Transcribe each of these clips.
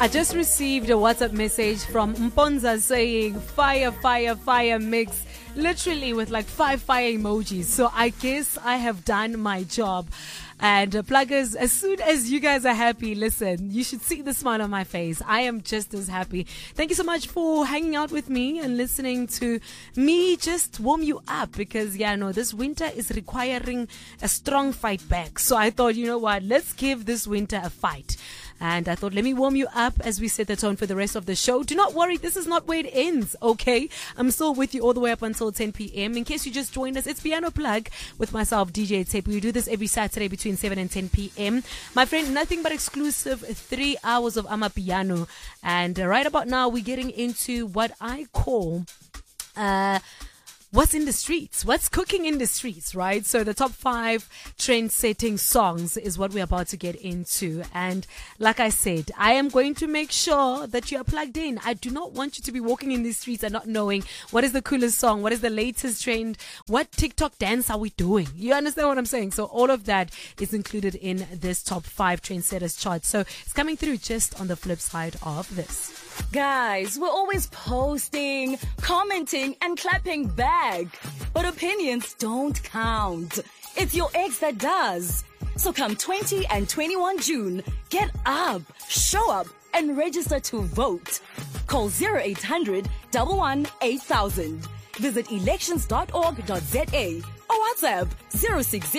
I just received a WhatsApp message from Mponza saying fire, fire, fire mix, literally with like 5 fire emojis. So I guess I have done my job. And pluggers, as soon as you guys are happy, listen, you should see the smile on my face. I am just as happy. Thank you so much for hanging out with me and listening to me just warm you up because, this winter is requiring a strong fight back. So I thought, you know what, let's give this winter a fight. And I thought, let me warm you up as we set the tone for the rest of the show. Do not worry, this is not where it ends, okay? I'm still with you all the way up until 10 p.m. In case you just joined us, it's Piano Plug with myself, DJ Tape. We do this every Saturday between 7 and 10 p.m. My friend, nothing but exclusive 3 hours of Amapiano. And right about now, we're getting into what I call... what's in the streets? What's cooking in the streets, right? So the top 5 trend-setting songs is what we're about to get into. And like I said, I am going to make sure that you are plugged in. I do not want you to be walking in these streets and not knowing what is the coolest song, what is the latest trend, what TikTok dance are we doing? You understand what I'm saying? So all of that is included in this top 5 trendsetters chart. So it's coming through just on the flip side of this. Guys, we're always posting, commenting, and clapping back. But opinions don't count. It's your ex that does. So come 20 and 21 June, get up, show up, and register to vote. Call 0800 11 8000. Visit elections.org.za or WhatsApp 060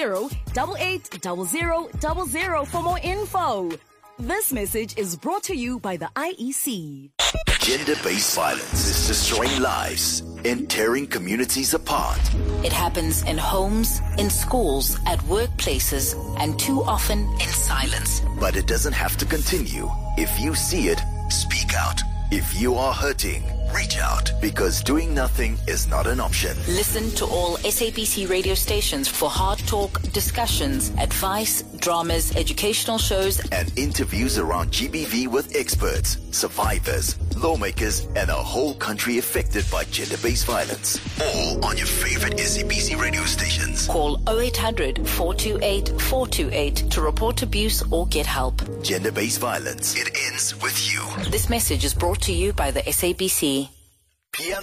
8800 00 for more info. This message is brought to you by the IEC. Gender-based violence is destroying lives and tearing communities apart. It happens in homes, in schools, at workplaces, and too often in silence. But it doesn't have to continue. If you see it, speak out. If you are hurting, reach out, because doing nothing is not an option. Listen to all SABC radio stations for hard talk, discussions, advice, dramas, educational shows, and interviews around GBV with experts, survivors, lawmakers, and a whole country affected by gender-based violence. All on your favorite SABC radio stations. Call 0800 428 428 to report abuse or get help. Gender-based violence. It ends with you. This message is brought to you by the SABC. Piano